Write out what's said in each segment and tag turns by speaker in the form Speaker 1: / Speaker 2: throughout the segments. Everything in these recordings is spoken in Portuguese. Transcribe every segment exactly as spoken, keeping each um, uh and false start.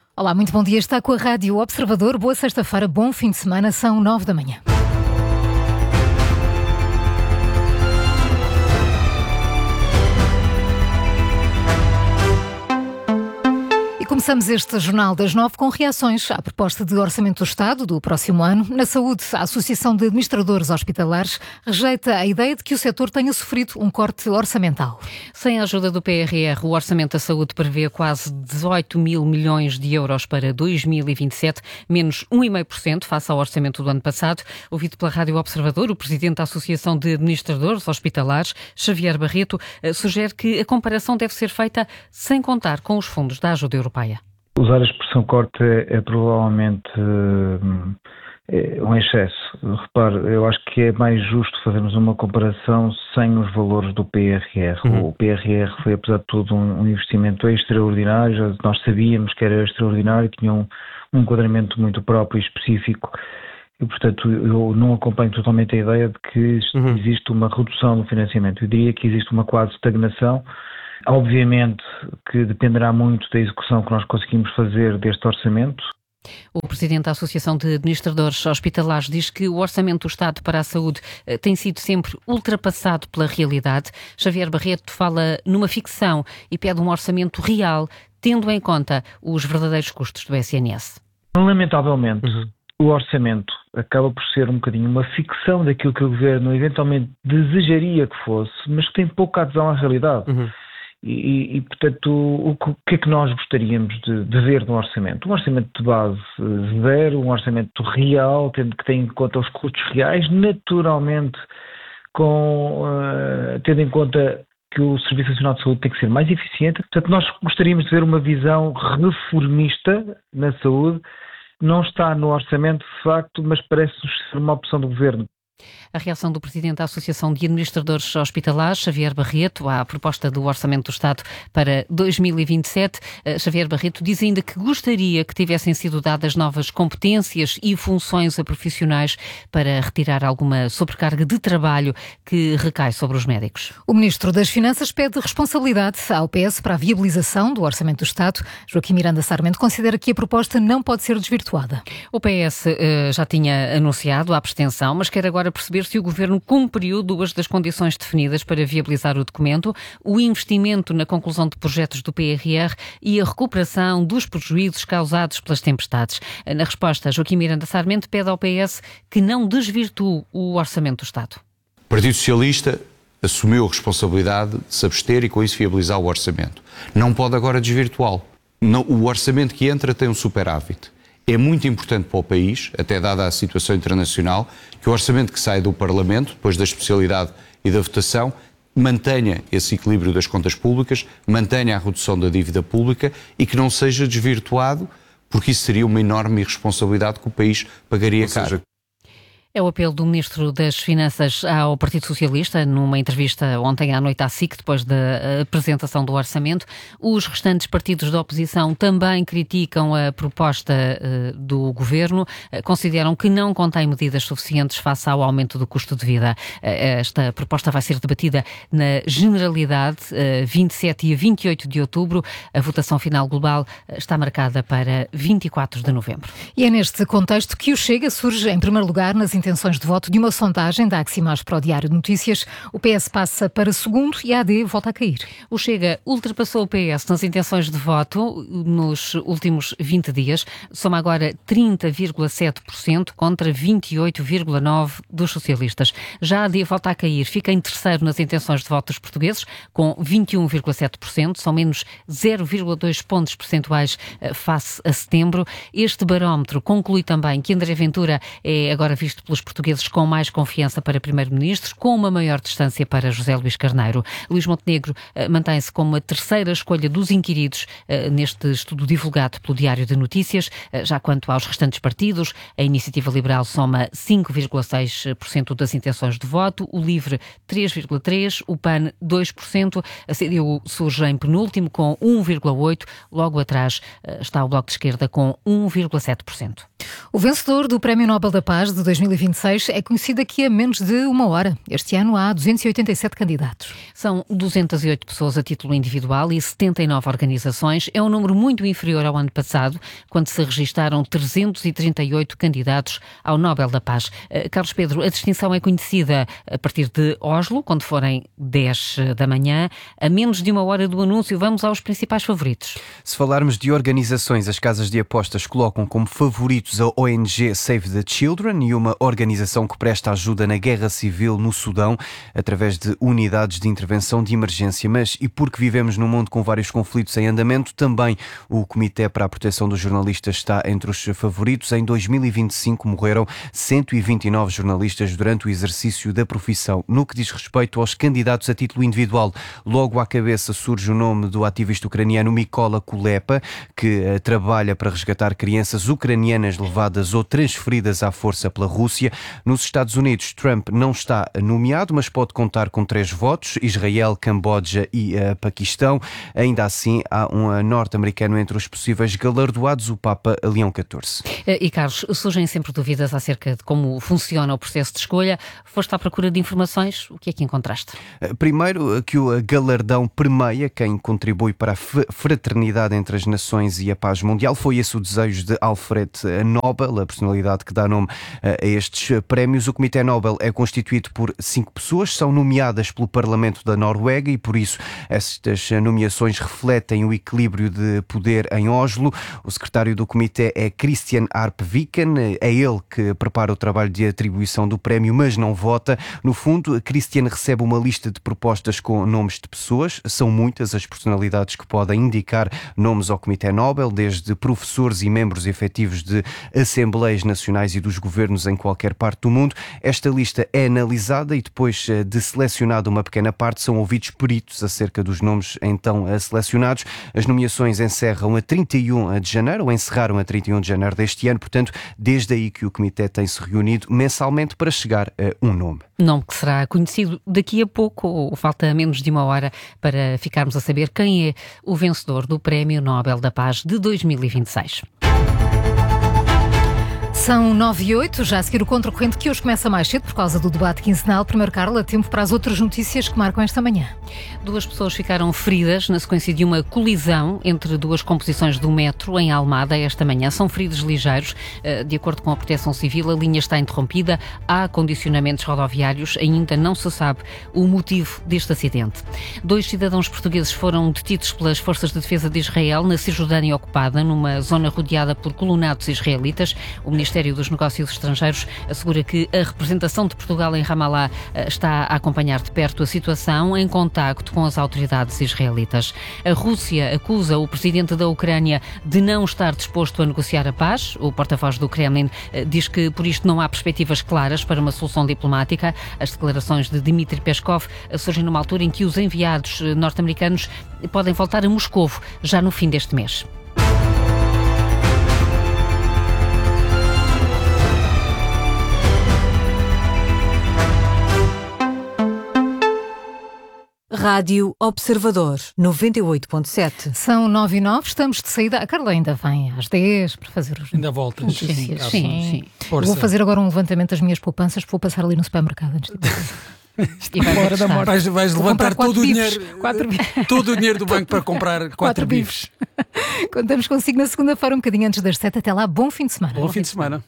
Speaker 1: Olá, muito bom dia. Está com a Rádio Observador. Boa sexta-feira, bom fim de semana. São nove da manhã. Começamos este Jornal das Nove com reações à proposta de Orçamento do Estado do próximo ano. Na saúde, a Associação de Administradores Hospitalares rejeita a ideia de que o setor tenha sofrido um corte orçamental.
Speaker 2: Sem a ajuda do P R R, o Orçamento da Saúde prevê quase dezoito mil milhões de euros para dois mil e vinte e sete, menos um vírgula cinco por cento face ao orçamento do ano passado. Ouvido pela Rádio Observador, o presidente da Associação de Administradores Hospitalares, Xavier Barreto, sugere que a comparação deve ser feita sem contar com os fundos da ajuda europeia.
Speaker 3: Usar a expressão corte é, é provavelmente é um excesso. Repare, eu acho que é mais justo fazermos uma comparação sem os valores do P R R. Uhum. O P R R foi, apesar de tudo, um, um investimento extraordinário. Nós sabíamos que era extraordinário, tinha um, um enquadramento muito próprio e específico. E, portanto, eu não acompanho totalmente a ideia de que uhum. existe uma redução no financiamento. Eu diria que existe uma quase estagnação. Obviamente que dependerá muito da execução que nós conseguimos fazer deste orçamento.
Speaker 2: O presidente da Associação de Administradores Hospitalares diz que o orçamento do Estado para a saúde tem sido sempre ultrapassado pela realidade. Xavier Barreto fala numa ficção e pede um orçamento real, tendo em conta os verdadeiros custos do S N S.
Speaker 3: Lamentavelmente, uhum. o orçamento acaba por ser um bocadinho uma ficção daquilo que o Governo eventualmente desejaria que fosse, mas que tem pouca adesão à realidade. Uhum. E, e, portanto, o, o que é que nós gostaríamos de, de ver no orçamento? Um orçamento de base zero, um orçamento real, tendo que ter em conta os custos reais, naturalmente, com, uh, tendo em conta que o Serviço Nacional de Saúde tem que ser mais eficiente. Portanto, nós gostaríamos de ver uma visão reformista na saúde. Não está no orçamento, de facto, mas parece-nos ser uma opção do Governo.
Speaker 2: A reação do presidente da Associação de Administradores Hospitalares, Xavier Barreto, à proposta do Orçamento do Estado para dois mil e vinte e sete. Xavier Barreto diz ainda que gostaria que tivessem sido dadas novas competências e funções a profissionais para retirar alguma sobrecarga de trabalho que recai sobre os médicos.
Speaker 1: O Ministro das Finanças pede responsabilidade ao P S para a viabilização do Orçamento do Estado. Joaquim Miranda Sarmento considera que a proposta não pode ser desvirtuada.
Speaker 2: O P S uh, já tinha anunciado a abstenção, mas quer agora perceber se o Governo cumpriu duas das condições definidas para viabilizar o documento: o investimento na conclusão de projetos do P R R e a recuperação dos prejuízos causados pelas tempestades. Na resposta, Joaquim Miranda Sarmento pede ao P S que não desvirtue o Orçamento do Estado.
Speaker 4: O Partido Socialista assumiu a responsabilidade de se abster e com isso viabilizar o orçamento. Não pode agora desvirtuá-lo. Não, o orçamento que entra tem um superávit. É muito importante para o país, até dada a situação internacional, que o orçamento que sai do Parlamento, depois da especialidade e da votação, mantenha esse equilíbrio das contas públicas, mantenha a redução da dívida pública e que não seja desvirtuado, porque isso seria uma enorme irresponsabilidade que o país pagaria caro.
Speaker 2: É o apelo do Ministro das Finanças ao Partido Socialista, numa entrevista ontem à noite à S I C, depois da apresentação do orçamento. Os restantes partidos da oposição também criticam a proposta uh, do Governo, uh, consideram que não contém medidas suficientes face ao aumento do custo de vida. Uh, esta proposta vai ser debatida na Generalidade, uh, vinte e sete e vinte e oito de outubro. A votação final global uh, está marcada para vinte e quatro de novembro.
Speaker 1: E é neste contexto que o Chega surge em primeiro lugar nas intenções de voto de uma sondagem da Aximage para o Diário de Notícias. O P S passa para segundo e a A D volta a cair.
Speaker 2: O Chega ultrapassou o P S nas intenções de voto nos últimos vinte dias. Soma agora trinta vírgula sete por cento contra vinte e oito vírgula nove por cento dos socialistas. Já a AD volta a cair. Fica em terceiro nas intenções de voto dos portugueses, com vinte e um vírgula sete por cento. São menos zero vírgula dois pontos percentuais face a setembro. Este barómetro conclui também que André Ventura é agora visto pelos portugueses com mais confiança para primeiro-ministro, com uma maior distância para José Luís Carneiro. Luís Montenegro uh, mantém-se como a terceira escolha dos inquiridos uh, neste estudo divulgado pelo Diário de Notícias. Uh, já quanto aos restantes partidos, a Iniciativa Liberal soma cinco vírgula seis por cento das intenções de voto, o Livre três vírgula três por cento, o P A N dois por cento, a C D U surge em penúltimo com um vírgula oito por cento, logo atrás uh, está o Bloco de Esquerda com um vírgula sete por cento.
Speaker 1: O vencedor do Prémio Nobel da Paz de dois mil e e vinte e seis é conhecida daqui a menos de uma hora. Este ano há duzentos e oitenta e sete candidatos.
Speaker 2: São duzentas e oito pessoas a título individual e setenta e nove organizações. É um número muito inferior ao ano passado, quando se registaram trezentos e trinta e oito candidatos ao Nobel da Paz. Carlos Pedro, a distinção é conhecida a partir de Oslo, quando forem dez da manhã. A menos de uma hora do anúncio, vamos aos principais favoritos.
Speaker 5: Se falarmos de organizações, as casas de apostas colocam como favoritos a O N G Save the Children e uma organização que presta ajuda na guerra civil no Sudão, através de unidades de intervenção de emergência. Mas, e porque vivemos num mundo com vários conflitos em andamento, também o Comitê para a Proteção dos Jornalistas está entre os favoritos. Em dois mil e vinte e cinco morreram cento e vinte e nove jornalistas durante o exercício da profissão. No que diz respeito aos candidatos a título individual, logo à cabeça surge o nome do ativista ucraniano Mykola Kulepa, que uh, trabalha para resgatar crianças ucranianas levadas ou transferidas à força pela Rússia. Nos Estados Unidos, Trump não está nomeado, mas pode contar com três votos: Israel, Camboja e uh, Paquistão. Ainda assim, há um uh, norte-americano entre os possíveis galardoados, o Papa Leão catorze.
Speaker 2: E Carlos, surgem sempre dúvidas acerca de como funciona o processo de escolha. Foste à procura de informações, o que é que encontraste?
Speaker 5: Primeiro, que o galardão premia quem contribui para a fraternidade entre as nações e a paz mundial. Foi esse o desejo de Alfred Nobel, a personalidade que dá nome a estes prémios. O Comitê Nobel é constituído por cinco pessoas, são nomeadas pelo Parlamento da Noruega e, por isso, estas nomeações refletem o equilíbrio de poder em Oslo. O secretário do Comitê é Christian Arp Viken, é ele que prepara o trabalho de atribuição do prémio, mas não vota. No fundo, Christian recebe uma lista de propostas com nomes de pessoas. São muitas as personalidades que podem indicar nomes ao Comitê Nobel, desde professores e membros efetivos de Assembleias Nacionais e dos governos em qualquer parte do mundo. Esta lista é analisada e depois de selecionada uma pequena parte, são ouvidos peritos acerca dos nomes então selecionados. As nomeações encerram a trinta e um de janeiro, ou encerraram a trinta e um de janeiro deste ano, portanto, desde aí que o Comitê tem-se reunido mensalmente para chegar a um nome.
Speaker 2: Nome que será conhecido daqui a pouco, ou falta menos de uma hora para ficarmos a saber quem é o vencedor do Prémio Nobel da Paz de dois mil e vinte e seis.
Speaker 1: São nove e oito, já a seguir o Contracorrente, que hoje começa mais cedo por causa do debate quinzenal. Primeiro, Carla, tempo para as outras notícias que marcam esta manhã.
Speaker 2: Duas pessoas ficaram feridas na sequência de uma colisão entre duas composições do metro em Almada esta manhã. São feridos ligeiros. De acordo com a Proteção Civil, a linha está interrompida. Há condicionamentos rodoviários. Ainda não se sabe o motivo deste acidente. Dois cidadãos portugueses foram detidos pelas Forças de Defesa de Israel na Cisjordânia ocupada, numa zona rodeada por colonatos israelitas. O Ministério dos Negócios Estrangeiros assegura que a representação de Portugal em Ramallah está a acompanhar de perto a situação, em contacto com as autoridades israelitas. A Rússia acusa o presidente da Ucrânia de não estar disposto a negociar a paz. O porta-voz do Kremlin diz que por isto não há perspectivas claras para uma solução diplomática. As declarações de Dmitry Peskov surgem numa altura em que os enviados norte-americanos podem voltar a Moscovo já no fim deste mês.
Speaker 6: Rádio Observador, noventa e oito ponto sete.
Speaker 1: São nove e nove, estamos de saída. A Carla ainda vem às dez para fazer os...
Speaker 7: Ainda voltas.
Speaker 1: Sim, sim.
Speaker 7: sim.
Speaker 1: sim. Vou fazer agora um levantamento das minhas poupanças, vou passar ali no supermercado antes de...
Speaker 2: E vai da morte.
Speaker 7: Vais, vais levantar todo o, dinheiro,
Speaker 1: quatro...
Speaker 7: todo o dinheiro do banco para comprar quatro, quatro bifes.
Speaker 1: bifes. Contamos consigo na segunda-feira, um bocadinho antes das sete. Até lá, bom fim de semana.
Speaker 7: Bom, bom fim de semana.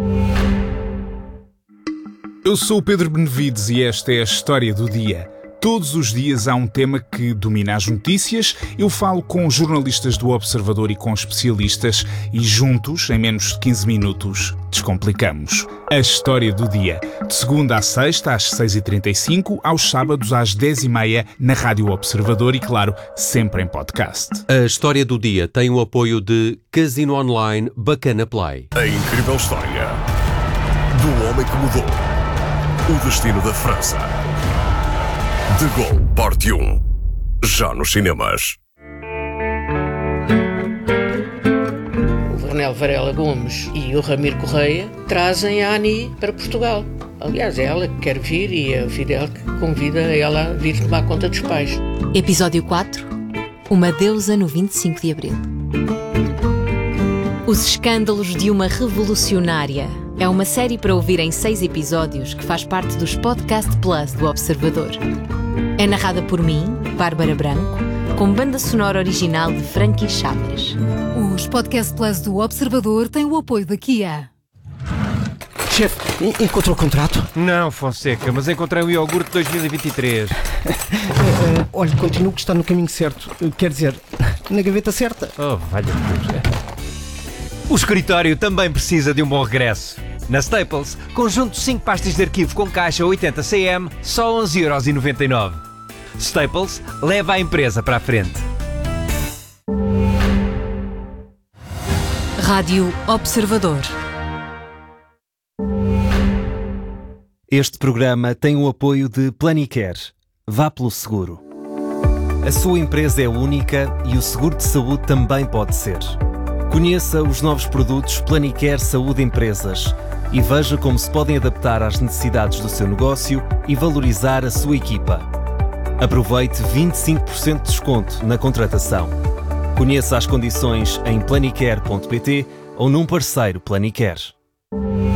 Speaker 8: Eu sou o Pedro Benevides e esta é a história do dia. Todos os dias há um tema que domina as notícias. Eu falo com jornalistas do Observador e com especialistas e juntos, em menos de quinze minutos, descomplicamos a história do dia. De segunda à sexta, às seis e trinta e cinco, aos sábados às dez e meia, na Rádio Observador e, claro, sempre em podcast.
Speaker 9: A história do dia tem o apoio de Casino Online Bacana Play.
Speaker 10: A incrível história do homem que mudou o destino da França. De Gaulle, parte um, já nos cinemas.
Speaker 11: O Renel Varela Gomes e o Ramiro Correia trazem a Ani para Portugal. Aliás, é ela que quer vir e é a Fidel que convida ela a vir tomar conta dos pais.
Speaker 12: Episódio quatro. Uma deusa no vinte e cinco de abril. Os escândalos de uma revolucionária é uma série para ouvir em seis episódios que faz parte dos Podcast Plus do Observador. É narrada por mim, Bárbara Branco, com banda sonora original de Frankie Chaves.
Speaker 1: Os Podcast Plus do Observador têm o apoio da Kia.
Speaker 13: Chefe, encontrou o contrato?
Speaker 14: Não, Fonseca, mas encontrei o iogurte dois mil e vinte e três.
Speaker 13: uh, olha, continuo que está no caminho certo. Quer dizer, na gaveta certa.
Speaker 14: Oh, valha-me Deus. O escritório também precisa de um bom regresso. Na Staples, conjunto de cinco pastas de arquivo com caixa oitenta centímetros, só onze euros e noventa e nove. Staples leva a empresa para a frente.
Speaker 6: Rádio Observador.
Speaker 15: Este programa tem o apoio de Planicare. Vá pelo seguro. A sua empresa é única e o seguro de saúde também pode ser. Conheça os novos produtos Planicare Saúde Empresas e veja como se podem adaptar às necessidades do seu negócio e valorizar a sua equipa. Aproveite vinte e cinco por cento de desconto na contratação. Conheça as condições em planicare ponto pt ou num parceiro Planicare.